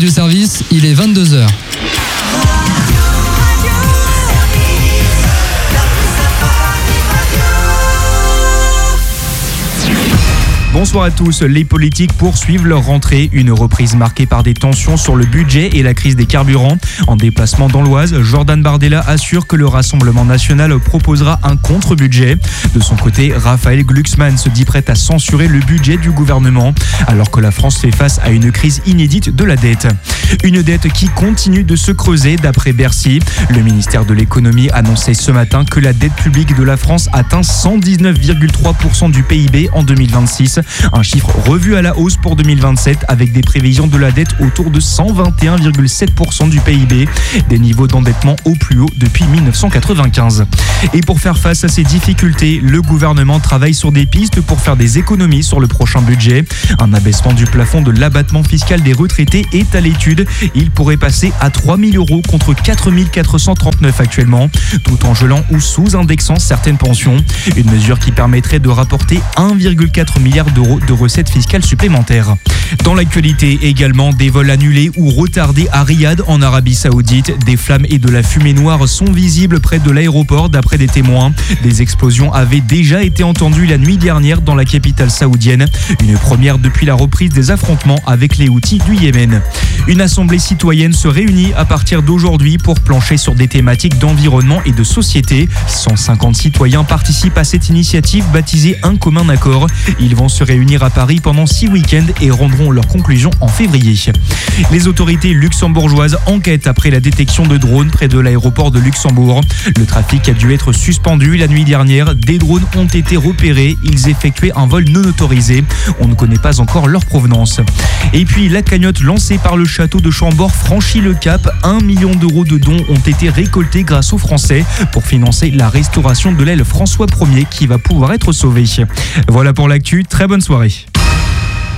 Radio Service, il est 22h. Bonsoir à tous. Les politiques poursuivent leur rentrée. Une reprise marquée par des tensions sur le budget et la crise des carburants. En déplacement dans l'Oise, Jordan Bardella assure que le Rassemblement national proposera un contre-budget. De son côté, Raphaël Glucksmann se dit prêt à censurer le budget du gouvernement, alors que la France fait face à une crise inédite de la dette. Une dette qui continue de se creuser d'après Bercy. Le ministère de l'économie annonçait ce matin que la dette publique de la France atteint 119,3% du PIB en 2026. Un chiffre revu à la hausse pour 2027 avec des prévisions de la dette autour de 121,7% du PIB, des niveaux d'endettement au plus haut depuis 1995. Et pour faire face à ces difficultés, le gouvernement travaille sur des pistes pour faire des économies sur le prochain budget. Un abaissement du plafond de l'abattement fiscal des retraités est à l'étude. Il pourrait passer à 3 000 € contre 4 439 actuellement, tout en gelant ou sous-indexant certaines pensions. Une mesure qui permettrait de rapporter 1,4 milliard d'euros de recettes fiscales supplémentaires. Dans l'actualité également, des vols annulés ou retardés à Riyad en Arabie Saoudite. Des flammes et de la fumée noire sont visibles près de l'aéroport d'après des témoins. Des explosions avaient déjà été entendues la nuit dernière dans la capitale saoudienne. Une première depuis la reprise des affrontements avec les Houthis du Yémen. Une assemblée citoyenne se réunit à partir d'aujourd'hui pour plancher sur des thématiques d'environnement et de société. 150 citoyens participent à cette initiative baptisée Un commun accord. Ils vont se réunir à Paris pendant 6 week-ends et rendront leurs conclusions en février. Les autorités luxembourgeoises enquêtent après la détection de drones près de l'aéroport de Luxembourg. Le trafic a dû être suspendu la nuit dernière. Des drones ont été repérés. Ils effectuaient un vol non autorisé. On ne connaît pas encore leur provenance. Et puis la cagnotte lancée par le château de Chambord franchit le cap. 1 million d'euros de dons ont été récoltés grâce aux Français pour financer la restauration de l'aile François Ier qui va pouvoir être sauvée. Voilà pour l'actu. Très bonne soirée.